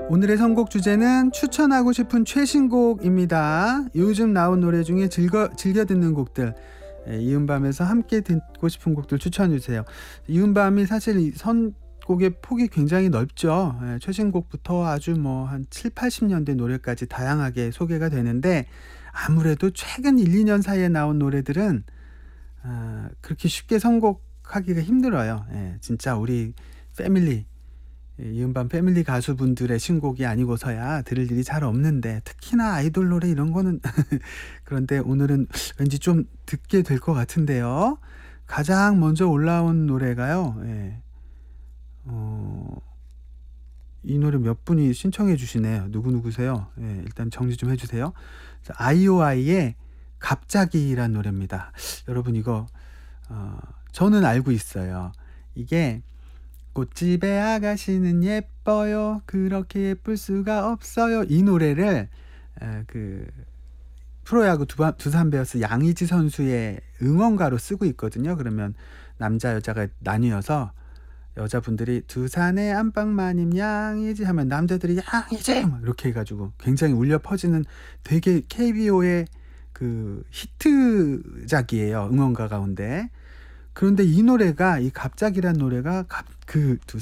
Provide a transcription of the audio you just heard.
오늘의 선곡 주제는 추천하고 싶은 최신곡입니다. 요즘 나온 노래 중에 즐겨 듣는 곡들, 이은밤에서 함께 듣고 싶은 곡들 추천해 주세요. 이은밤이 사실 이 선곡의 폭이 굉장히 넓죠. 최신곡부터 아주 한 7, 80년대 노래까지 다양하게 소개가 되는데, 아무래도 최근 1, 2년 사이에 나온 노래들은 그렇게 쉽게 선곡하기가 힘들어요. 진짜 우리 패밀리, 이은밤 패밀리 가수분들의 신곡이 아니고서야 들을 일이 잘 없는데, 특히나 아이돌 노래 이런 거는 그런데 오늘은 왠지 좀 듣게 될 것 같은데요. 가장 먼저 올라온 노래가요. 이 노래 몇 분이 신청해 주시네요. 누구세요? 일단 정리 좀 해주세요. 아이오아이의 갑자기란 노래입니다. 여러분 이거 저는 알고 있어요. 이게 꽃집의 아가씨는 예뻐요. 그렇게 예쁠 수가 없어요. 이 노래를 그 프로야구 두산 베어스 양의지 선수의 응원가로 쓰고 있거든요. 그러면 남자 여자가 나뉘어서 여자분들이 두산의 안방마님 양의지 하면 남자들이 양의지 막 이렇게 해가지고 굉장히 울려 퍼지는 되게 KBO의 그 히트작이에요. 응원가 가운데. 그런데 이 노래가, 이 갑자기란 노래가 그